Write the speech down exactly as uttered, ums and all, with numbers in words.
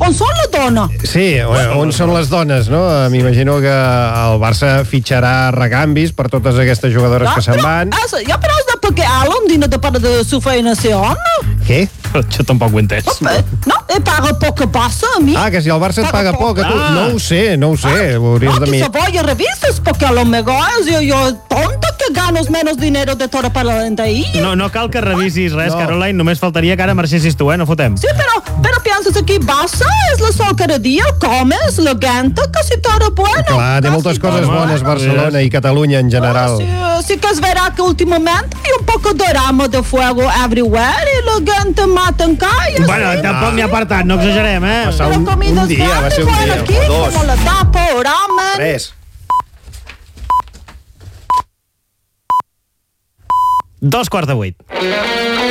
on són les dones? Sí, on són les dones, no? M'imagino que el Barça fitxarà recanvis per totes aquestes jugadores que se'n van. Ja, ja però has de perquè Alan dina de part de su feinació, no? Què? Jo tampoc ho he entès. No, e paga poc que passa a mi. Ah, que si el Barça et paga poc, a tu. Ah. No ho sé, no ho sé. Ho hauries No, de que mirar. se voy a revistas porque a lo mejor yo, yo tonta que ganos menos dinero de toda para la ahí. No, no cal que revisis res, No. Caroline, només faltaria que ara marxessis tu, eh? No fotem. Sí, pero, pero piensas que Barça es la sol cada día, comes, la gente, casi todo bueno. Clar, té casi moltes todo coses bones bueno. Barcelona i Catalunya en general. Sí, sí que es verá que últimamente hay un poco de rama de fuego everywhere y la gente mata en calles. Bueno, ¿sí? tampoc n'hi ha per tant, no exagerem, eh? Passar Pero un, comidas un dia, va ser un grandes, dia, aquí, o dos. como la tapa, ramen. Tres. Dos quarts de vuit.